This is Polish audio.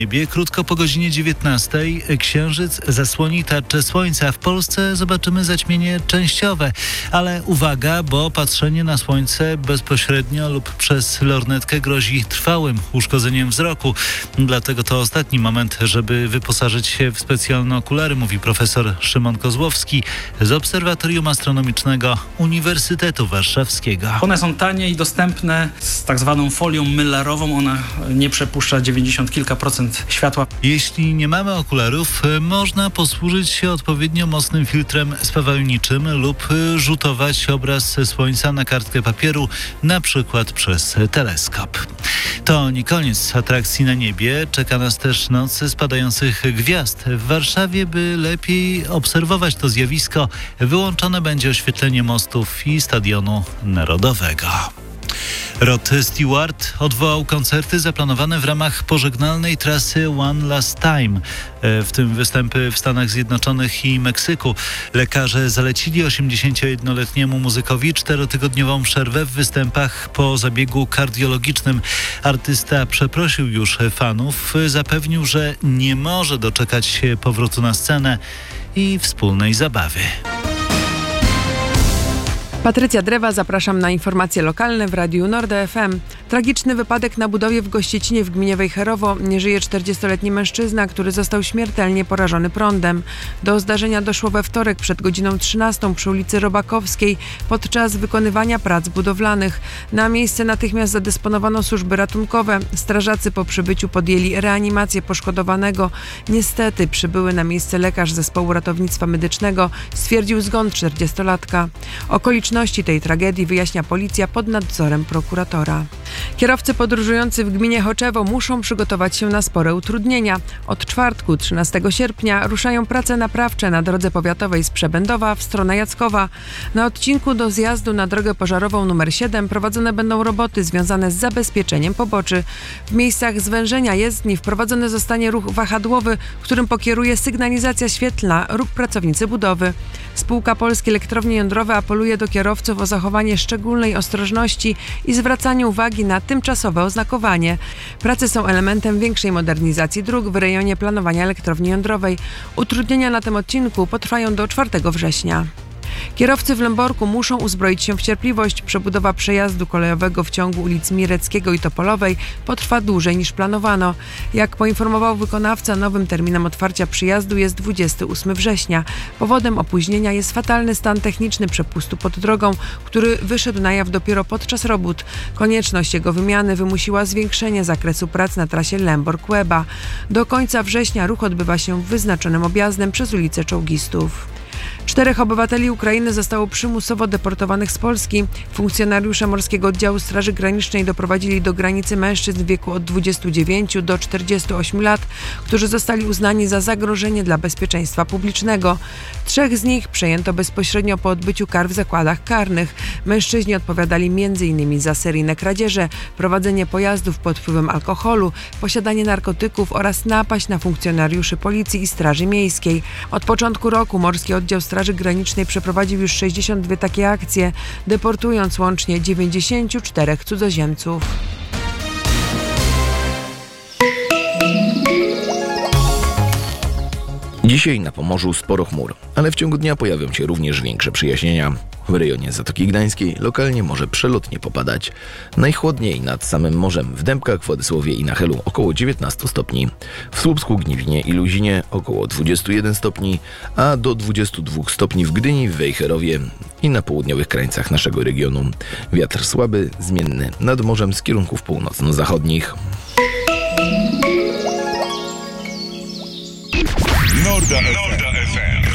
Krótko po godzinie 19 księżyc zasłoni tarczę słońca. W Polsce zobaczymy zaćmienie częściowe, ale uwaga, bo patrzenie na słońce bezpośrednio lub przez lornetkę grozi trwałym uszkodzeniem wzroku. Dlatego to ostatni moment, żeby wyposażyć się w specjalne okulary, mówi profesor Szymon Kozłowski z Obserwatorium Astronomicznego Uniwersytetu Warszawskiego. One są tanie i dostępne z tak zwaną folią mylarową. Ona nie przepuszcza 90 kilka procent światła. Jeśli nie mamy okularów, można posłużyć się odpowiednio mocnym filtrem spawalniczym lub rzutować obraz słońca na kartkę papieru, na przykład przez teleskop. To nie koniec atrakcji na niebie. Czeka nas też noc spadających gwiazd. W Warszawie, by lepiej obserwować to zjawisko, wyłączone będzie oświetlenie mostów i Stadionu Narodowego. Rod Stewart odwołał koncerty zaplanowane w ramach pożegnalnej trasy One Last Time, w tym występy w Stanach Zjednoczonych i Meksyku. Lekarze zalecili 81-letniemu muzykowi 4-tygodniową przerwę w występach po zabiegu kardiologicznym. Artysta przeprosił już fanów, zapewnił, że nie może doczekać się powrotu na scenę i wspólnej zabawy. Patrycja Drewa, zapraszam na informacje lokalne w Radiu Nord FM. Tragiczny wypadek na budowie w Gościecinie w gminie Wejherowo. Nie żyje 40-letni mężczyzna, który został śmiertelnie porażony prądem. Do zdarzenia doszło we wtorek przed godziną 13 przy ulicy Robakowskiej podczas wykonywania prac budowlanych. Na miejsce natychmiast zadysponowano służby ratunkowe. Strażacy po przybyciu podjęli reanimację poszkodowanego. Niestety przybyły na miejsce lekarz zespołu ratownictwa medycznego stwierdził zgon 40-latka. Okoliczności tej tragedii wyjaśnia policja pod nadzorem prokuratora. Kierowcy podróżujący w gminie Choczewo muszą przygotować się na spore utrudnienia. Od czwartku, 13 sierpnia, ruszają prace naprawcze na drodze powiatowej z Przebędowa w stronę Jackowa. Na odcinku do zjazdu na drogę pożarową nr 7 prowadzone będą roboty związane z zabezpieczeniem poboczy. W miejscach zwężenia jezdni wprowadzony zostanie ruch wahadłowy, którym pokieruje sygnalizacja świetlna lub pracownicy budowy. Spółka Polskie Elektrownie Jądrowe apeluje do kierowców o zachowanie szczególnej ostrożności i zwracanie uwagi na tymczasowe oznakowanie. Prace są elementem większej modernizacji dróg w rejonie planowania elektrowni jądrowej. Utrudnienia na tym odcinku potrwają do 4 września. Kierowcy w Lęborku muszą uzbroić się w cierpliwość. Przebudowa przejazdu kolejowego w ciągu ulic Mireckiego i Topolowej potrwa dłużej niż planowano. Jak poinformował wykonawca, nowym terminem otwarcia przyjazdu jest 28 września. Powodem opóźnienia jest fatalny stan techniczny przepustu pod drogą, który wyszedł na jaw dopiero podczas robót. Konieczność jego wymiany wymusiła zwiększenie zakresu prac na trasie Lębork-Łeba. Do końca września ruch odbywa się wyznaczonym objazdem przez ulicę Czołgistów. 4 obywateli Ukrainy zostało przymusowo deportowanych z Polski. Funkcjonariusze Morskiego Oddziału Straży Granicznej doprowadzili do granicy mężczyzn w wieku od 29 do 48 lat, którzy zostali uznani za zagrożenie dla bezpieczeństwa publicznego. 3 z nich przejęto bezpośrednio po odbyciu kar w zakładach karnych. Mężczyźni odpowiadali m.in. za seryjne kradzieże, prowadzenie pojazdów pod wpływem alkoholu, posiadanie narkotyków oraz napaść na funkcjonariuszy Policji i Straży Miejskiej. Od początku roku Morski Oddział Straży Granicznej przeprowadził już 62 takie akcje, deportując łącznie 94 cudzoziemców. Dzisiaj na Pomorzu sporo chmur, ale w ciągu dnia pojawią się również większe przejaśnienia. W rejonie Zatoki Gdańskiej lokalnie może przelotnie popadać. Najchłodniej nad samym morzem w Dębkach, Władysławie i na Helu około 19 stopni. W Słupsku, Gniewnie i Luzinie około 21 stopni, a do 22 stopni w Gdyni, w Wejherowie i na południowych krańcach naszego regionu. Wiatr słaby, zmienny nad morzem z kierunków północno-zachodnich. Nord FM.